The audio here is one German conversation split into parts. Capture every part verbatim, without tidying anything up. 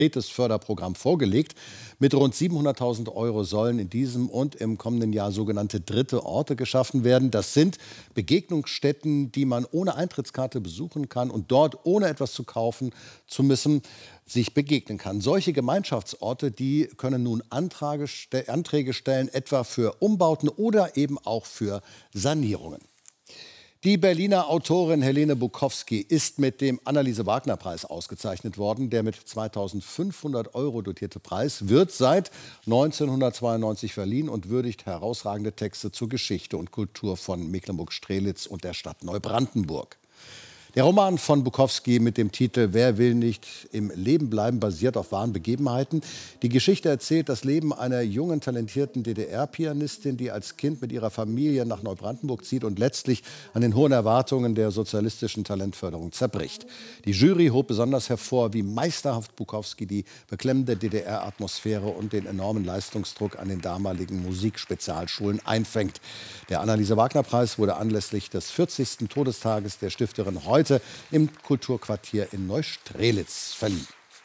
konkretes Förderprogramm vorgelegt. Mit rund siebenhunderttausend Euro sollen in diesem und im kommenden Jahr sogenannte dritte Orte geschaffen werden. Das sind Begegnungsstätten, die man ohne Eintrittskarte besuchen kann und dort, ohne etwas zu kaufen zu müssen, sich begegnen kann. Solche Gemeinschaftsorte, die können nun Anträge, Anträge stellen, etwa für Umbauten oder eben auch für Sanierungen. Die Berliner Autorin Helene Bukowski ist mit dem Anneliese-Wagner-Preis ausgezeichnet worden. Der mit zweitausendfünfhundert Euro dotierte Preis wird seit neunzehnhundertzweiundneunzig verliehen und würdigt herausragende Texte zur Geschichte und Kultur von Mecklenburg-Strelitz und der Stadt Neubrandenburg. Der Roman von Bukowski mit dem Titel Wer will nicht im Leben bleiben basiert auf wahren Begebenheiten. Die Geschichte erzählt das Leben einer jungen, talentierten D D R-Pianistin, die als Kind mit ihrer Familie nach Neubrandenburg zieht und letztlich an den hohen Erwartungen der sozialistischen Talentförderung zerbricht. Die Jury hob besonders hervor, wie meisterhaft Bukowski die beklemmende D D R-Atmosphäre und den enormen Leistungsdruck an den damaligen Musikspezialschulen einfängt. Der Anneliese-Wagner-Preis wurde anlässlich des vierzigsten Todestages der Stifterin heute im Kulturquartier in Neustrelitz verliehen.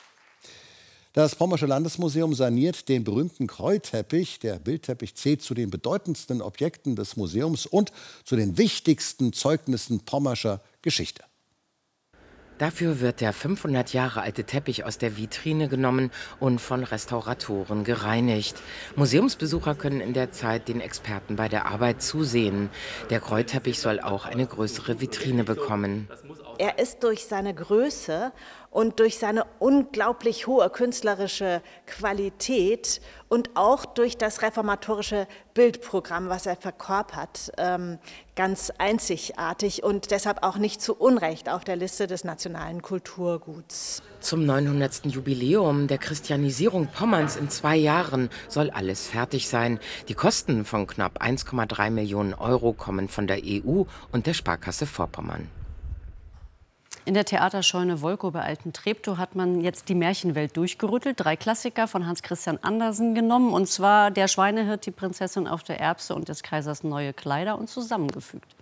Das Pommersche Landesmuseum saniert den berühmten Kreuteppich. Der Bildteppich zählt zu den bedeutendsten Objekten des Museums und zu den wichtigsten Zeugnissen pommerscher Geschichte. Dafür wird der fünfhundert Jahre alte Teppich aus der Vitrine genommen und von Restauratoren gereinigt. Museumsbesucher können in der Zeit den Experten bei der Arbeit zusehen. Der Kreuteppich soll auch eine größere Vitrine bekommen. Er ist durch seine Größe und durch seine unglaublich hohe künstlerische Qualität und auch durch das reformatorische Bildprogramm, was er verkörpert, ganz einzigartig und deshalb auch nicht zu Unrecht auf der Liste des nationalen Kulturguts. Zum neunhundertsten Jubiläum der Christianisierung Pommerns in zwei Jahren soll alles fertig sein. Die Kosten von knapp eins Komma drei Millionen Euro kommen von der E U und der Sparkasse Vorpommern. In der Theaterscheune Wolkow bei Alten-Treptow hat man jetzt die Märchenwelt durchgerüttelt. Drei Klassiker von Hans Christian Andersen genommen. Und zwar Der Schweinehirt, die Prinzessin auf der Erbse und des Kaisers neue Kleider und zusammengefügt.